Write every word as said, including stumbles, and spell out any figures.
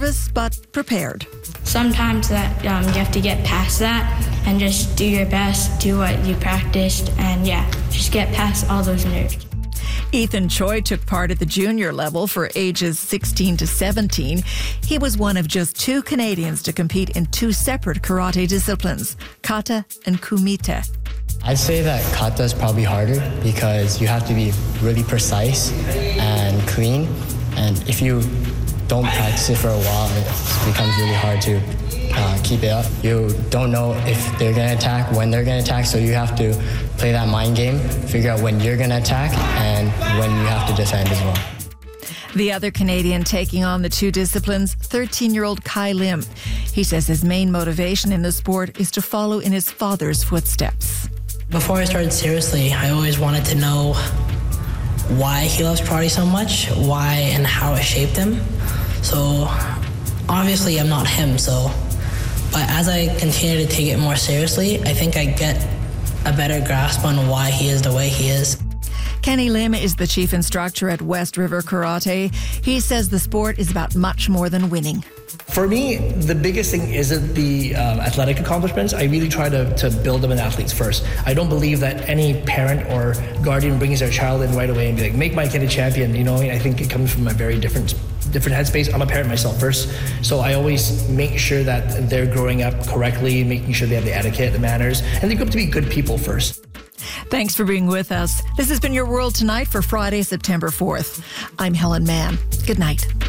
nervous but prepared. Sometimes that um, you have to get past that and just do your best, do what you practiced, and yeah, just get past all those nerves. Ethan Choi took part at the junior level for ages sixteen to seventeen. He was one of just two Canadians to compete in two separate karate disciplines, kata and kumite. I'd say that kata is probably harder because you have to be really precise and clean. And if you don't practice it for a while, it becomes really hard to uh, keep it up. You don't know if they're going to attack, when they're going to attack, so you have to play that mind game, figure out when you're going to attack and when you have to defend as well. The other Canadian taking on the two disciplines, thirteen-year-old Kai Lim. He says his main motivation in the sport is to follow in his father's footsteps. Before I started seriously, I always wanted to know why he loves karate so much, why and how it shaped him. So obviously I'm not him, so, but as I continue to take it more seriously, I think I get a better grasp on why he is the way he is. Kenny Lim is the chief instructor at West River Karate. He says the sport is about much more than winning. For me, the biggest thing isn't the um, athletic accomplishments. I really try to, to build them in athletes first. I don't believe that any parent or guardian brings their child in right away and be like, make my kid a champion. You know, I think it comes from a very different different headspace. I'm a parent myself first, so I always make sure that they're growing up correctly, making sure they have the etiquette, the manners, and they grow up to be good people first. Thanks for being with us. This has been Your World Tonight for Friday, September fourth. I'm Helen Mann. Good night.